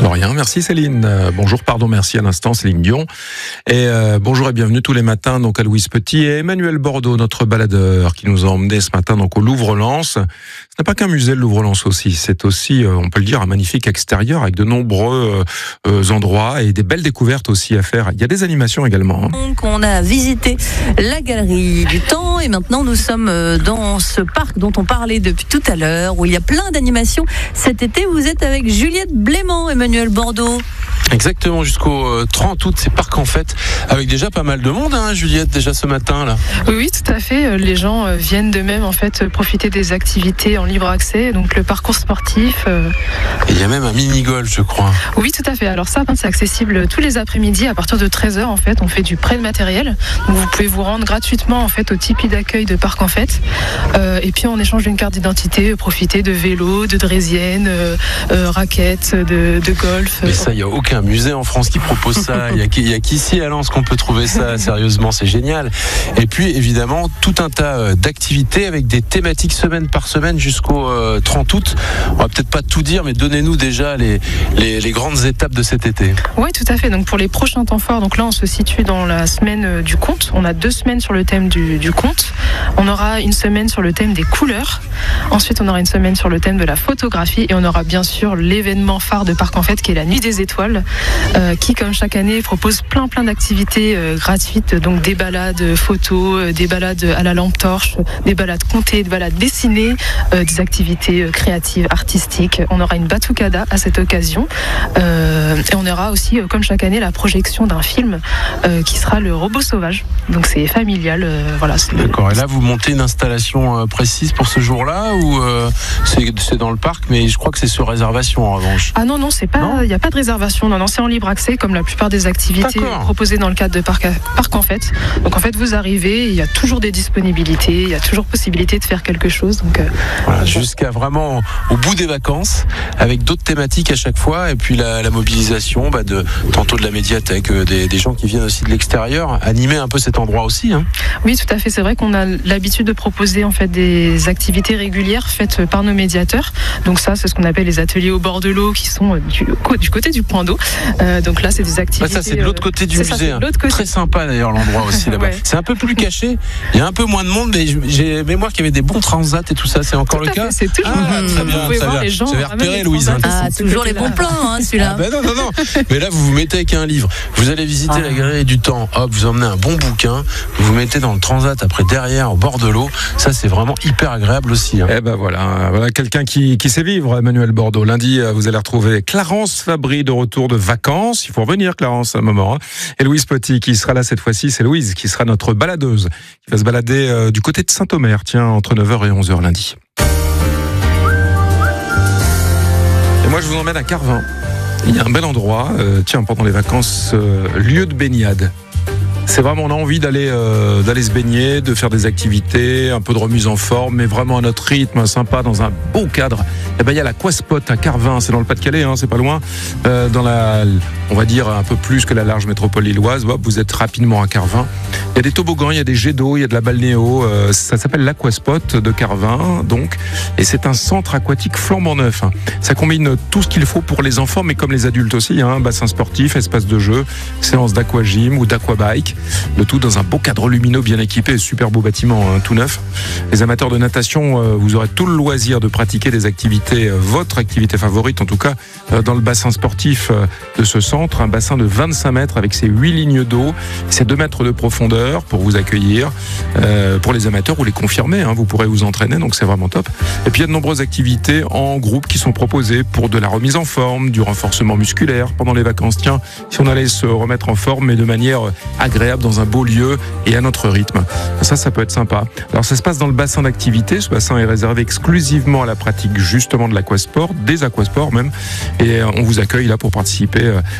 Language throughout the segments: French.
rien, merci Céline. Bonjour, pardon, merci à l'instant Céline Dion. Et bonjour et bienvenue tous les matins donc à Louise Petit et Emmanuel Bordeaux, notre baladeur, qui nous a emmenés ce matin donc au Louvre-Lens. Ce n'est pas qu'un musée, le Louvre-Lens aussi, c'est aussi, on peut le dire, un magnifique extérieur avec de nombreux endroits et des belles découvertes aussi à faire. Il y a des animations également. Donc on a visité la galerie du temps et maintenant nous sommes dans ce parc dont on parlait depuis tout à l'heure, où il y a plein d'animations. Cet été, vous êtes avec Juliette Blément, Emmanuel Bordeaux. Exactement, jusqu'au 30 août, c'est parc en fête, avec déjà pas mal de monde, hein, Juliette, déjà ce matin là. Oui, tout à fait. Les gens viennent d'eux-mêmes en fait profiter des activités en libre accès, donc le parcours sportif. Et il y a même un mini-golf, je crois. Oui, tout à fait. Alors ça, c'est accessible tous les après-midi à partir de 13h en fait. On fait du prêt de matériel, donc vous pouvez vous rendre gratuitement en fait au tipi d'accueil de parc en fête. Et puis en échange d'une carte d'identité, profiter de vélo, de draisienne, raquettes, de golf. Mais ça, il y a aucun musée en France qui propose ça. Il y a qu'ici à Lens qu'on peut trouver ça. Sérieusement, c'est génial. Et puis évidemment tout un tas d'activités avec des thématiques semaine par semaine jusqu'au 30 août. On va peut-être pas tout dire, mais donnez-nous déjà les grandes étapes de cet été. Oui, tout à fait. Donc pour les prochains temps forts, donc là on se situe dans la semaine du conte. On a 2 semaines sur le thème du conte. On aura une semaine sur le thème des couleurs. Ensuite, on aura une semaine sur le thème de la photographie et on aura bien sûr l'événement phare de Parc en Fête qui est la Nuit des Étoiles, qui comme chaque année propose plein d'activités gratuites, donc des balades photos, des balades à la lampe torche, des balades comptées, des balades dessinées, des activités créatives, artistiques. On aura une batucada à cette occasion et on aura aussi comme chaque année la projection d'un film qui sera le Robot Sauvage. Donc c'est familial, voilà. D'accord. Et là vous montez une installation précise pour ce jour-là ou c'est dans le parc, mais je crois que c'est sur réservation en revanche. Ah non, c'est pas, il n'y a pas de réservation. Non, c'est en libre accès comme la plupart des activités proposées dans le cadre de parc en fait. Donc en fait vous arrivez, il y a toujours des disponibilités, il y a toujours possibilité de faire quelque chose. Donc voilà, jusqu'à vraiment au bout des vacances, avec d'autres thématiques à chaque fois, et puis la mobilisation tantôt de la médiathèque, des gens qui viennent aussi de l'extérieur, animer un peu cet endroit aussi. Hein. Oui, tout à fait. C'est vrai qu'on a l'habitude de proposer en fait des activités régulières faites par nos médiateurs. Donc ça, c'est ce qu'on appelle les ateliers au bord de l'eau, qui sont du côté du point d'eau. Donc là, c'est des activités. Ça, c'est de l'autre côté du musée. Côté. Très sympa d'ailleurs l'endroit aussi là-bas. Ouais. C'est un peu plus caché. Il y a un peu moins de monde, mais j'ai mémoire qu'il y avait des bons transats et tout ça. C'est encore le cas. C'est toujours. Très bien. Vous pouvez voir les gens. J'avais repéré Louise. Toujours les bons plans, celui-là. Non. Mais là, vous vous mettez avec un livre. Vous allez visiter la galerie du temps. Hop, vous emmenez un bon bouquin. Vous vous mettez dans le transat après derrière au bord de l'eau. Ça, c'est vraiment hyper agréable aussi. Hein. Eh ben voilà quelqu'un qui sait vivre, Emmanuel Bordeaux. Lundi, vous allez retrouver Clarence Fabry de retour de vacances. Il faut revenir, Clarence, à un moment. Hein. Et Louise Petit qui sera là cette fois-ci. C'est Louise qui sera notre baladeuse, qui va se balader du côté de Saint-Omer, entre 9h et 11h lundi. Et moi, je vous emmène à Carvin. Il y a un bel endroit, pendant les vacances, lieu de baignade. C'est vraiment, on a envie d'aller se baigner, de faire des activités, un peu de remise en forme, mais vraiment à notre rythme, sympa, dans un beau cadre. Et ben il y a l'Aquaspot à Carvin, c'est dans le Pas-de-Calais, c'est pas loin. Dans on va dire un peu plus que la large métropole lilloise. Hop, vous êtes rapidement à Carvin. Il y a des toboggans, il y a des jets d'eau, il y a de la balnéo. Ça s'appelle l'Aquaspot de Carvin, donc, et c'est un centre aquatique flambant neuf. Ça combine tout ce qu'il faut pour les enfants, mais comme les adultes aussi. Bassin sportif, espace de jeu, séance d'aquagym ou d'aquabike. Le tout dans un beau cadre lumineux bien équipé, super beau bâtiment, tout neuf. Les amateurs de natation, vous aurez tout le loisir de pratiquer des activités, votre activité favorite en tout cas, dans le bassin sportif de ce centre. Un bassin de 25 mètres avec ses 8 lignes d'eau, ses 2 mètres de profondeur pour vous accueillir. Pour les amateurs ou les confirmés, vous pourrez vous entraîner, donc c'est vraiment top. Et puis il y a de nombreuses activités en groupe qui sont proposées pour de la remise en forme, du renforcement musculaire pendant les vacances. Tiens, si on allait se remettre en forme, mais de manière agréable, dans un beau lieu et à notre rythme. Ça peut être sympa. Alors ça se passe dans le bassin d'activité. Ce bassin est réservé exclusivement à la pratique justement de l'aquasport, des aquasports même. Et on vous accueille là pour participer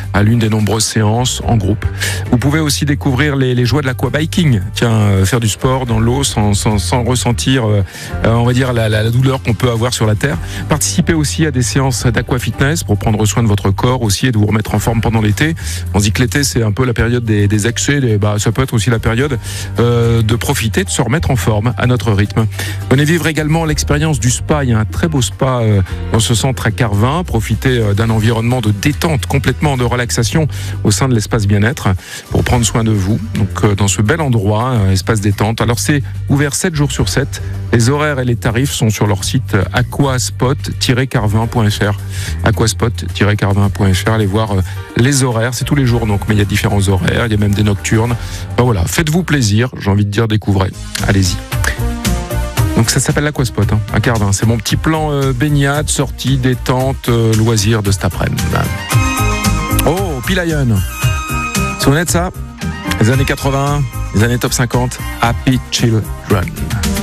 à l'une des nombreuses séances en groupe. Vous pouvez aussi découvrir les joies de l'aquabiking. Faire du sport dans l'eau sans ressentir, on va dire, la douleur qu'on peut avoir sur la terre. Participez aussi à des séances d'aquafitness pour prendre soin de votre corps aussi et de vous remettre en forme pendant l'été. On dit que l'été, c'est un peu la période des excès. Ça peut être aussi la période de profiter, de se remettre en forme à notre rythme. Venez vivre également l'expérience du spa. Il y a un très beau spa dans ce centre à Carvin. Profitez d'un environnement de détente, complètement de relaxation au sein de l'espace bien-être pour prendre soin de vous. Donc dans ce bel endroit, espace détente. Alors c'est ouvert 7 jours sur 7. Les horaires et les tarifs sont sur leur site aquaspot-carvin.fr. aquaspot-carvin.fr. Allez voir les horaires, c'est tous les jours donc, mais il y a différents horaires, il y a même des nocturnes. Voilà, faites-vous plaisir, j'ai envie de dire, découvrez. Allez-y. Donc ça s'appelle l'Aquaspot à Carvin. C'est mon petit plan baignade, sortie, détente, loisirs de cet après-midi. Oh, Pilayon. C'est honnête ça? Les années 80, les années top 50, Happy Children.